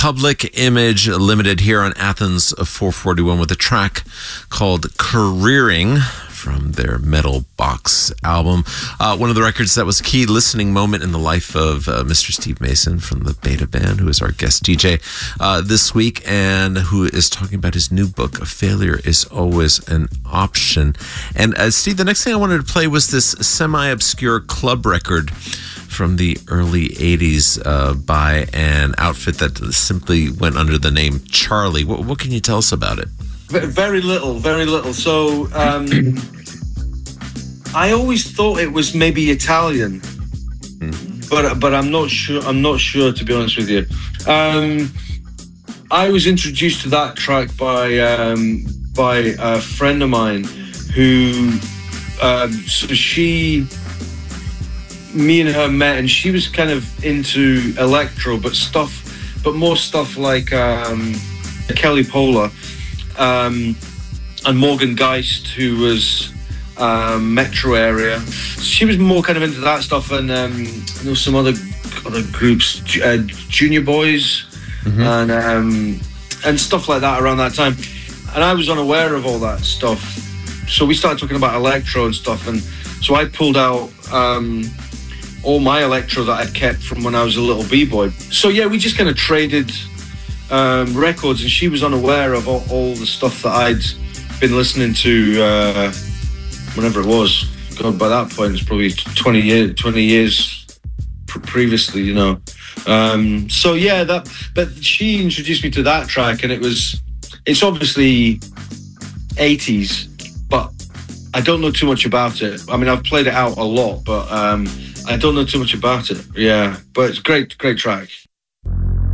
Public Image Limited here on Athens 441 with a track called Careering from their Metal Box album. One of the records that was a key listening moment in the life of Mr. Steve Mason from the Beta Band, who is our guest DJ this week and who is talking about his new book, Failure is Always an Option. And Steve, the next thing I wanted to play was this semi-obscure club record from the early 80s by an outfit that simply went under the name Charlie. What can you tell us about it? Very little. So I always thought it was maybe Italian, but I'm not sure. To be honest with you. I was introduced to that track by a friend of mine who, me and her met, and she was kind of into electro, but more stuff like Kelly Polar and Morgan Geist, who was metro area. She was more kind of into that stuff, and some other groups, Junior Boys, and stuff like that around that time. And I was unaware of all that stuff, so we started talking about electro and stuff, and so I pulled out all my electro that I'd kept from when I was a little b-boy. So yeah, we just kind of traded records, and she was unaware of all the stuff that I'd been listening to whenever it was. God, by that point it's probably 20 years previously, you know. So yeah, but she introduced me to that track, and it's obviously 80s, but I don't know too much about it. I mean, I've played it out a lot, but I don't know too much about it. Yeah, but it's great track.